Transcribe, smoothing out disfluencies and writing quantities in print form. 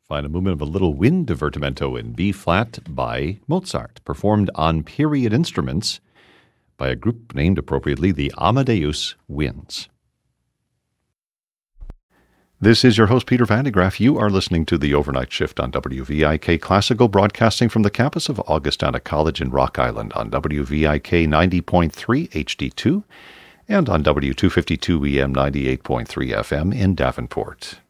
Find a movement of a little wind divertimento in B flat by Mozart, performed on period instruments by a group named appropriately the Amadeus Winds. This is your host, Peter Van de Graaff. You are listening to The Overnight Shift on WVIK Classical, broadcasting from the campus of Augustana College in Rock Island on WVIK 90.3 HD2 and on W252 EM 98.3 FM in Davenport.